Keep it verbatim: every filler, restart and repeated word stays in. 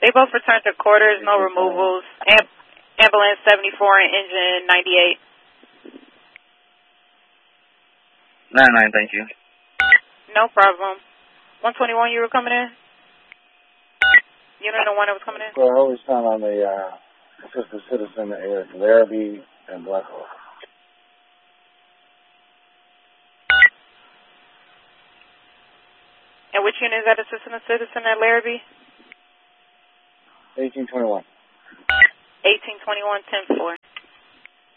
They both returned to quarters, no removals. Am ambulance seventy-four and engine ninety-eight. nine nine, thank you. No problem. one twenty-one, you were coming in? You know the one that was coming in? So I always found on the uh, assistant citizen is Larrabee and Blackhawk. And which unit is that assistant citizen at Larrabee? eighteen twenty-one. eighteen twenty-one, ten four.